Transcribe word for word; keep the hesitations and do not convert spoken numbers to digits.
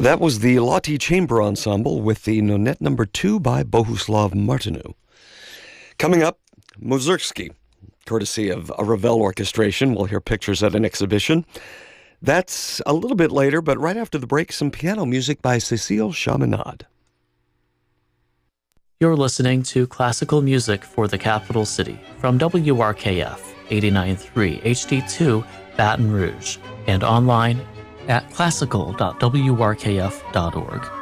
That was the Lottie Chamber Ensemble with the Nonette Number Two by Bohuslav Martinu. Coming up, Mussorgsky, courtesy of a Ravel orchestration. We'll hear pictures at an exhibition. That's a little bit later, but right after the break, some piano music by Cécile Chaminade. You're listening to Classical Music for the Capital City from W R K F eighty-nine point three H D two Baton Rouge and online at classical dot w r k f dot org.